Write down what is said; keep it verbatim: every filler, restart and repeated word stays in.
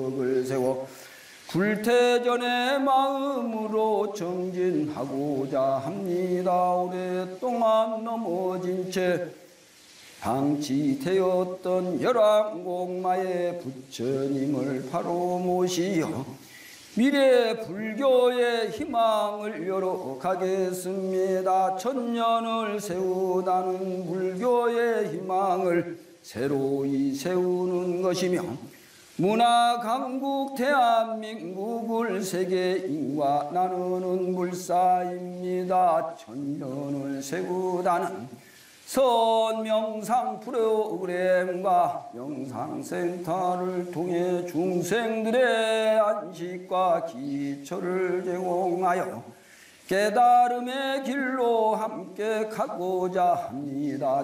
을 세워 불태전의 마음으로 정진하고자 합니다. 오랫동안 넘어진 채 방치되었던 열왕공마의 부처님을 바로 모시어 미래 불교의 희망을 열어가겠습니다. 천년을 세우다는 불교의 희망을 새로이 세우는 것이며 문화 강국 대한민국을 세계인과 나누는 불사입니다. 천년을 세우다는 선명상 프로그램과 영상센터를 통해 중생들의 안식과 기초를 제공하여 깨달음의 길로 함께 가고자 합니다.